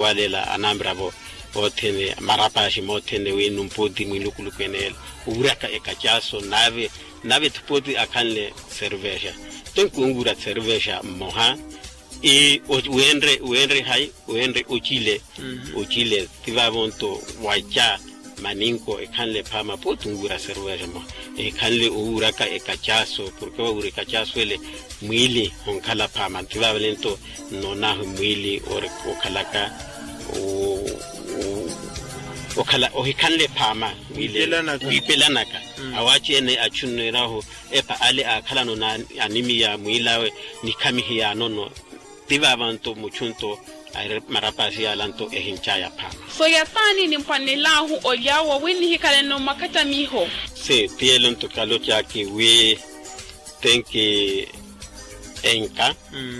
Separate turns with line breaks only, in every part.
walela anambrabo otene marapashi motene we numpoti mwilukulukenel uraka ekachaso nave tupoti akanle cerveja tenkungura cerveja moha e uenre uchile tivavonto wacha maninko ekanle pama potungura cerveja mo ekanle uraka ekachaso porque ure kachaso ele mwili onkala pama tivavalento nona mwili or okalaka okala ohikanle pama wipelanaka awachi ene achuneraho epa ale akala no na anemia mwilawe nikamihi ya nono tivavanto muchunto marapasi alanto ehinchaya pama
so yatani ni mpanelahu olyawo wini hikale no makata miho
se tielonto kalocha ki we tenki enka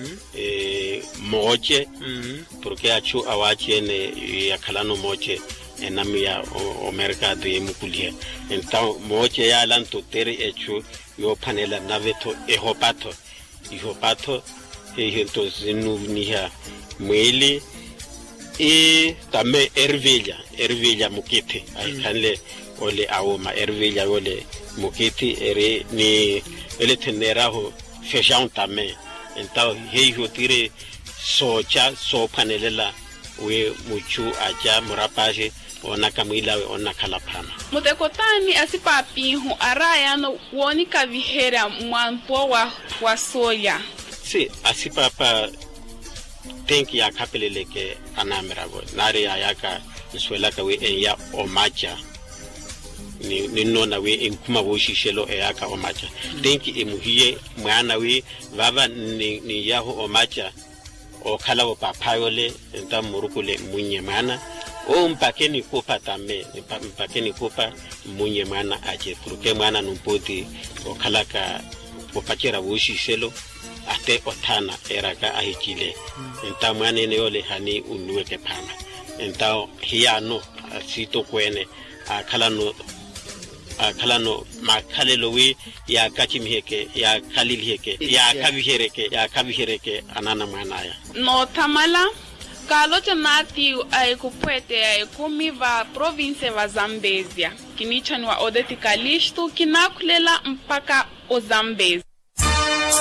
moche porque achu awachi ene yakalano moche enamia o mercado e mukulie então moche ya lanto tere echu yo panela naveto ihopato hento zinuvnia mwili e tame ervilha mukiti aikanle ole aoma ervilha ole mukiti ere ni ele teneraho feijão também então heio tire so panelela we muchu aja murapaje ona kamila we ona kalapana
mutekotani asipapihu araya no wonika vihera mwanpo wa soya
si asipapa tenki ya kapeleleke anamerago nare ayaka nsuelaka we ya omacha ni nona we inkuma woshishelo eyaka omacha tenki emuhiye mwana we baba ni yaho omacha okhala wo papayole enta murukule munye mana o mpakeni kopa tame mpakeni kopa munye mana aje porque mwana numpoti okhalaka popachera woshishelo ate otana eraka ahikile enta mwana ene yole hani unuweke pama enta hiyano asito kwene akhalano makhalelo we ya kachimiheke ya khaliliheke ya kavihereke anana mwanaya
no tamala kalocha nati kupwete kumiva province va Zambezia kinichani wa Odeti Kalisto kinakulela mpaka o Zambezi